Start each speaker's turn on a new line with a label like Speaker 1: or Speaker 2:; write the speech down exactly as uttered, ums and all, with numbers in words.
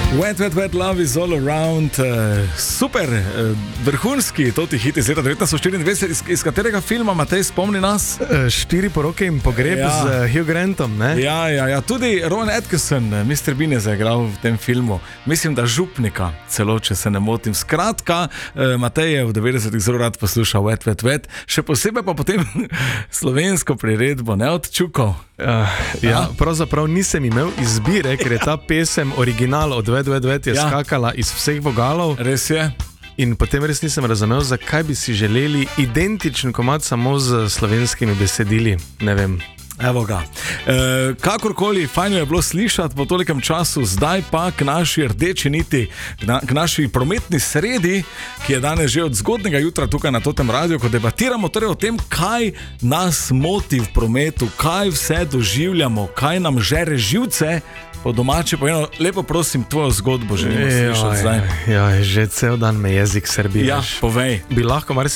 Speaker 1: Wet, wet, wet, love is all around, uh, super, uh, vrhunski toti hit iz leta devetnajststo štiriindvajset, iz, iz katerega filma, Matej, spomni nas?
Speaker 2: Štiri poroke in pogreb ja. z Hugh Grantom, ne?
Speaker 1: Ja, ja, ja, tudi Rowan Atkinson, mister Bean je zaigral v tem filmu, mislim, da župnika, celo, če se ne motim. Skratka, uh, Matej je v devetdesetih zelo rad poslušal Wet, wet, wet, še posebej pa potem slovensko priredbo, ne od Čukov.
Speaker 2: Uh, ja, pravzaprav nisem imel izbire, ker je ta pesem original od Wet, wet, wet je ja. skakala iz vseh vogalov.
Speaker 1: Res je.
Speaker 2: In potem res nisem razumel, zakaj bi si želeli identičen komad samo z slovenskimi besedili. Ne vem.
Speaker 1: Evo ga. E, kakorkoli, fajno je bilo slišati po tolikem času, zdaj pa k naši rdeči niti, k naši prometni sredi, ki je danes že od zgodnega jutra tukaj na Totem radiju, ko debatiramo torej o tem, kaj nas moti v prometu, kaj vse doživljamo, kaj nam žere živce. Po domače, po eno, lepo prosim, tvojo zgodbo želimo slišati zdaj.
Speaker 2: Ja, že cel dan me jezik srbiraš.
Speaker 1: Ja, povej.
Speaker 2: Bi lahko mar